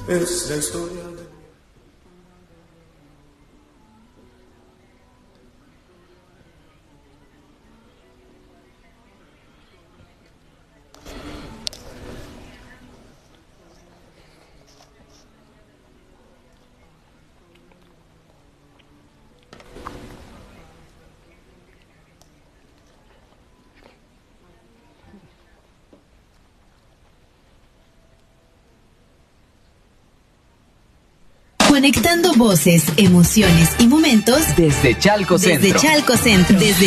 Es la historia de... Conectando voces, emociones y momentos desde Chalco Centro. Desde Chalco Centro.